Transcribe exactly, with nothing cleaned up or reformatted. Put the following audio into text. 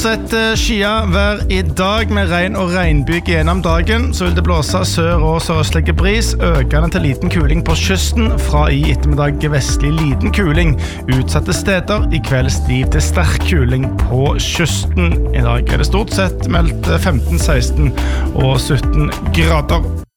sett skia vær I dag med regn og regnbyg gjennom dagen, så vil det blåse sør- og sørøstlige bris, økende til liten kuling på kysten, fra I ettermiddag vestlig liten kuling, utsatte steder, I kveld stiv til sterk kuling på kysten. I dag er det stort sett meldt femten, seksten og sytten grader.